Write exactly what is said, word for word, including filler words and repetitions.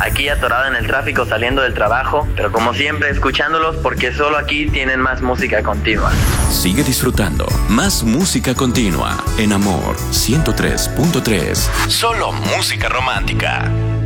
aquí atorado en el tráfico saliendo del trabajo, pero como siempre escuchándolos porque solo aquí tienen más música continua. Sigue disfrutando más música continua en Amor ciento tres punto tres. Solo música romántica.